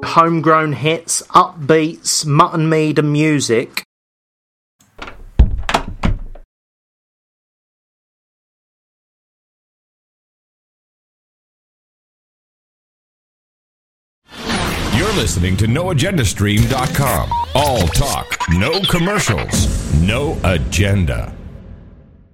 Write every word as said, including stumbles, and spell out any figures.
homegrown hits, upbeats, mutton mead and music. You're listening to no agenda stream dot com. All talk, no commercials, no agenda.